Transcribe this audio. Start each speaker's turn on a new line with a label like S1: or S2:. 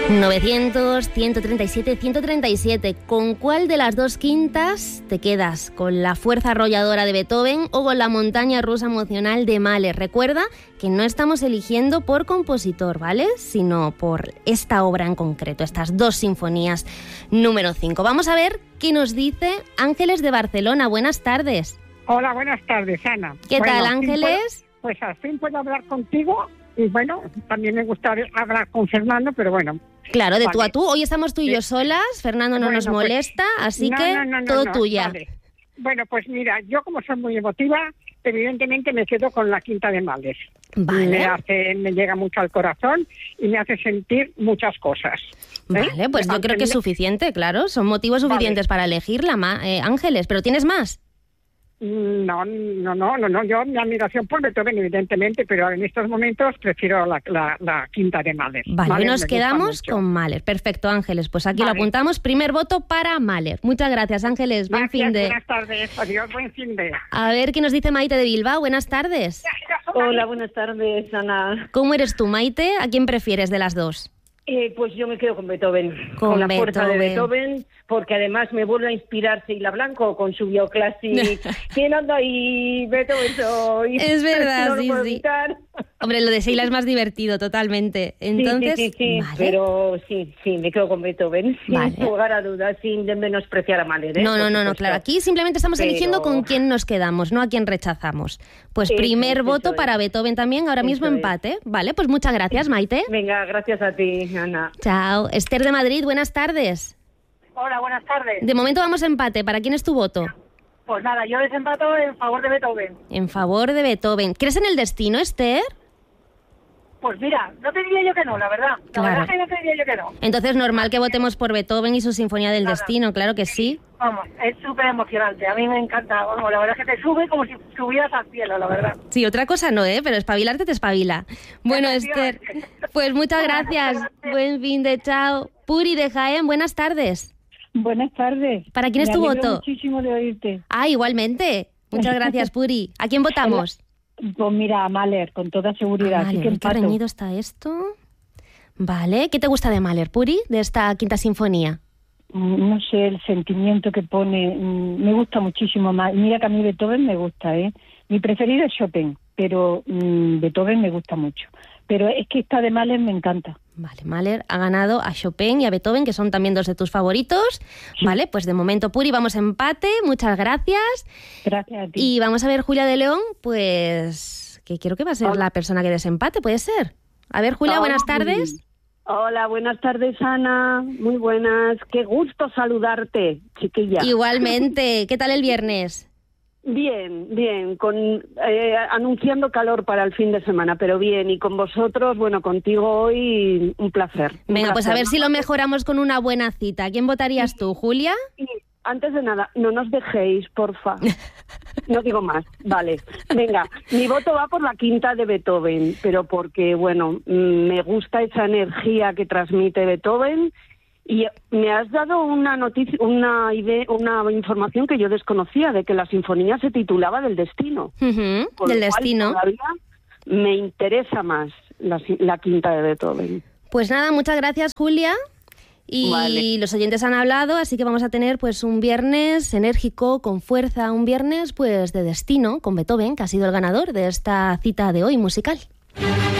S1: 900, 137, 137. ¿Con cuál de las dos quintas te quedas? ¿Con la fuerza arrolladora de Beethoven o con la montaña rusa emocional de Mahler? Recuerda que no estamos eligiendo por compositor, ¿vale? Sino por esta obra en concreto, estas dos sinfonías número 5. Vamos a ver qué nos dice Ángeles de Barcelona. Buenas tardes.
S2: Hola, buenas tardes, Ana.
S1: ¿Qué tal, Ángeles?
S2: Pues al fin puedo hablar contigo y bueno, también me gustaría hablar con Fernando, pero bueno.
S1: Claro, de tú a tú. Hoy estamos tú y yo solas, Fernando no nos molesta, así que todo tuya.
S2: Vale. Bueno, pues mira, yo como soy muy emotiva, evidentemente me quedo con la quinta de Mahler.
S1: Vale.
S2: Me llega mucho al corazón y me hace sentir muchas cosas.
S1: Vale, pues yo creo que es suficiente, claro. Son motivos suficientes para elegirla, Ángeles. ¿Pero tienes más?
S2: No. Yo mi admiración por Beethoven, evidentemente, pero en estos momentos prefiero la quinta de Mahler.
S1: Vale, hoy nos quedamos con Mahler. Perfecto, Ángeles. Pues aquí lo apuntamos. Primer voto para Mahler. Muchas gracias, Ángeles. Buen fin de...
S2: Buenas tardes. Adiós, buen fin de...
S1: A ver qué nos dice Maite de Bilbao. Buenas tardes.
S3: Hola, buenas tardes, Ana.
S1: ¿Cómo eres tú, Maite? ¿A quién prefieres de las dos?
S3: Pues yo me quedo con Beethoven, con la fuerza de Beethoven, porque además me vuelve a inspirar Sheila Blanco con su Bioclassic. ¿Quién anda ahí? Beethoven soy.
S1: Es verdad,
S3: no
S1: sí. Hombre, lo de Sheila es más divertido, totalmente. Entonces,
S3: sí.
S1: Vale.
S3: Pero sí, me quedo con Beethoven, sin lugar a dudas, sin menospreciar a Mahler.
S1: No, claro. Aquí simplemente estamos eligiendo con quién nos quedamos, no a quién rechazamos. Pues primer voto para Beethoven también, ahora mismo empate. Vale, pues muchas gracias, Maite.
S3: Venga, gracias a ti, Ana.
S1: Chao. Esther de Madrid, buenas tardes.
S2: Hola, buenas tardes.
S1: De momento vamos a empate. ¿Para quién es tu voto?
S2: Pues nada, yo desempato en favor de Beethoven.
S1: En favor de Beethoven. ¿Crees en el destino, Esther?
S2: Pues mira, no te diría yo que no, la verdad. La verdad es que no te diría yo que no.
S1: Entonces normal que votemos por Beethoven y su Sinfonía del Destino, claro que sí.
S2: Vamos, es súper emocionante. A mí me encanta. Vamos, la verdad es que te sube como si subieras al cielo, la verdad.
S1: Sí, otra cosa no, pero espabilarte te espabila. Bueno, Esther, pues muchas gracias. Buen fin de chao. Puri de Jaén, buenas tardes.
S4: Buenas tardes.
S1: ¿Para quién es tu voto?
S4: Muchísimo de oírte.
S1: Ah, igualmente. Muchas gracias, Puri. ¿A quién votamos?
S4: Pues mira, a Mahler, con toda seguridad.
S1: Mahler,
S4: así que
S1: ¿qué reñido está esto? Vale. ¿Qué te gusta de Mahler, Puri, de esta quinta sinfonía?
S4: No sé, el sentimiento que pone, me gusta muchísimo más. Mira que a mí Beethoven me gusta, Mi preferido es Chopin, pero Beethoven me gusta mucho. Pero es que esta de Mahler me encanta.
S1: Vale, Mahler ha ganado a Chopin y a Beethoven, que son también dos de tus favoritos. Sí. Vale, pues de momento, Puri, vamos a empate. Muchas gracias.
S4: Gracias a ti.
S1: Y vamos a ver, Julia de León, pues que creo que va a ser la persona que desempate, ¿puede ser? A ver, Julia, buenas tardes.
S3: Hola, buenas tardes, Ana. Muy buenas. Qué gusto saludarte, chiquilla.
S1: Igualmente. ¿Qué tal el viernes?
S3: Bien, anunciando calor para el fin de semana, pero bien, y con vosotros, bueno, contigo hoy, un placer.
S1: Venga, pues a ver si lo mejoramos con una buena cita. ¿Quién votarías tú, Julia?
S3: Y antes de nada, no nos dejéis, porfa. No digo más, vale. Venga, mi voto va por la quinta de Beethoven, pero porque, bueno, me gusta esa energía que transmite Beethoven. Y me has dado una noticia, una idea, una información que yo desconocía, de que la sinfonía se titulaba Del Destino.
S1: Del Destino.
S3: Todavía me interesa más la quinta de Beethoven.
S1: Pues nada, muchas gracias, Julia. Y los oyentes han hablado, así que vamos a tener pues un viernes enérgico, con fuerza, un viernes pues de destino, con Beethoven, que ha sido el ganador de esta cita de hoy musical.